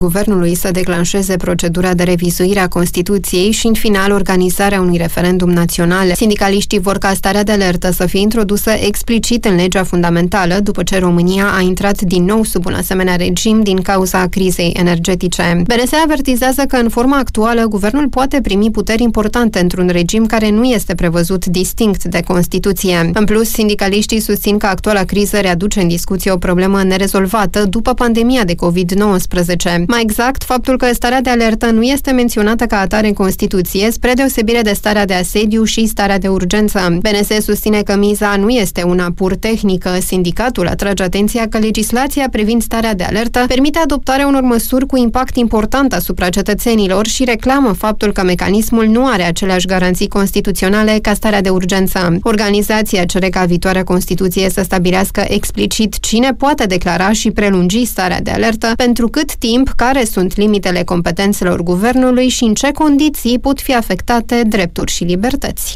Guvernului să declanșeze procedura de revizuire a Constituției și, în final, organizarea unui referendum național. Sindicaliștii vor ca starea de alertă să fie introdusă explicit în legea fundamentală, după ce România a intrat din nou sub un asemenea regim din cauza crizei energetice. BNS avertizează că, în forma actuală, guvernul poate primi puteri importante într-un regim care nu este prevăzut distinct de Constituție. În plus, sindicaliștii susțin că actuala criză readuce în discuție o problemă nerezolvată după pandemia de COVID-19. Mai exact, faptul că starea de alertă nu este menționată ca atare în Constituție, spre deosebire de starea de asediu și starea de urgență. BNS susține că miza nu este una pur tehnică. Sindicatul atrage atenția că legislația privind starea de alertă permite adoptarea unor măsuri cu impact important asupra cetățenilor și reclamă faptul că mecanismul nu are aceleași garanții constituționale ca starea de urgență. Organizația cere ca viitoarea Constituție să stabilească explicit cine poate declara și prelungi starea de alertă, pentru cât timp, care sunt limitele competențelor guvernului și în ce condiții pot fi afectate drepturi și libertăți.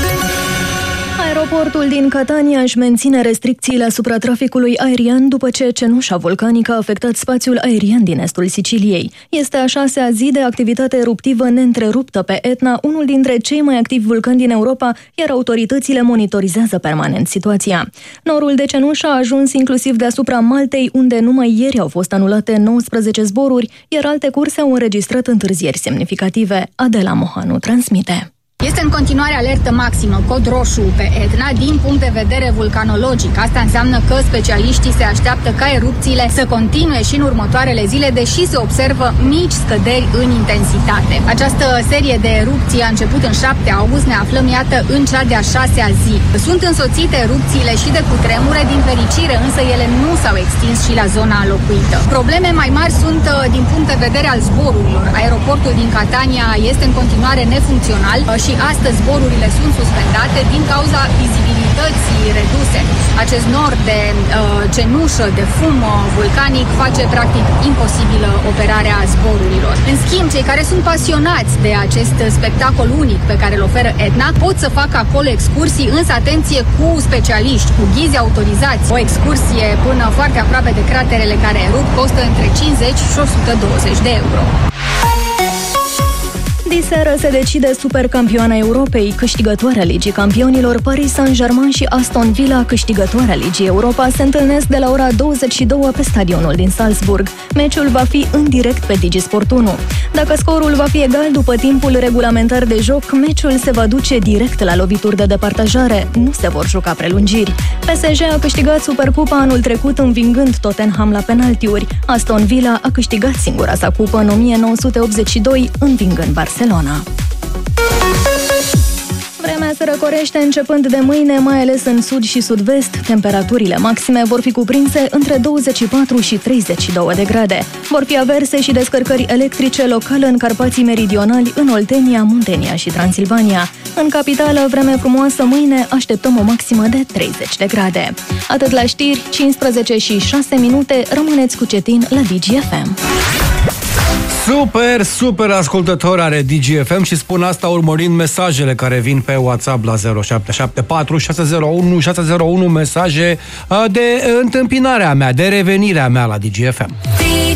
Aeroportul din Catania își menține restricțiile asupra traficului aerian după ce cenușa vulcanică a afectat spațiul aerian din estul Siciliei. Este a 6-a zi de activitate eruptivă neîntreruptă pe Etna, unul dintre cei mai activi vulcani din Europa, iar autoritățile monitorizează permanent situația. Norul de cenușă a ajuns inclusiv deasupra Maltei, unde numai ieri au fost anulate 19 zboruri, iar alte curse au înregistrat întârzieri semnificative. Adela Mohanu transmite. Este în continuare alertă maximă, cod roșu pe Etna, din punct de vedere vulcanologic. Asta înseamnă că specialiștii se așteaptă ca erupțiile să continue și în următoarele zile, deși se observă mici scăderi în intensitate. Această serie de erupții a început în 7 august, ne aflăm, iată, în cea de-a 6-a zi. Sunt însoțite erupțiile și de cutremure, din fericire, însă ele nu s-au extins și la zona locuită. Probleme mai mari sunt din punct de vedere al zborurilor. Aeroportul din Catania este în continuare nefuncțional și astăzi zborurile sunt suspendate din cauza vizibilității reduse. Acest nor de cenușă, de fum vulcanic face practic imposibilă operarea zborurilor. În schimb, cei care sunt pasionați de acest spectacol unic pe care îl oferă Etna pot să facă acolo excursii, însă atenție, cu specialiști, cu ghizi autorizați. O excursie până foarte aproape de craterele care erup costă între 50 și 120 de euro. Diseară se decide supercampioana Europei. Câștigătoarea Ligii Campionilor, Paris Saint-Germain și Aston Villa, câștigătoarea Ligii Europa, se întâlnesc de la ora 22 pe stadionul din Salzburg. Meciul va fi în direct pe Digisport 1. Dacă scorul va fi egal după timpul regulamentar de joc, meciul se va duce direct la lovituri de departajare. Nu se vor juca prelungiri. PSG a câștigat Supercupa anul trecut învingând Tottenham la penaltiuri. Aston Villa a câștigat singura sa cupă în 1982, învingând Barcelona. Vremea se răcorește începând de mâine, mai ales în sud și sud-vest. Temperaturile maxime vor fi cuprinse între 24 și 32 de grade. Vor fi averse și descărcări electrice locale în Carpații Meridionali, în Oltenia, Muntenia și Transilvania. În capitală, vreme frumoasă mâine, așteptăm o maximă de 30 de grade. Atât la știri, 15 și 6 minute, rămâneți cu Cetin la DGFM. Super ascultător are DGFM și spun asta urmărind mesajele care vin pe WhatsApp la 0774 601 601, mesaje de întâmpinarea mea, de revenirea mea la DGFM.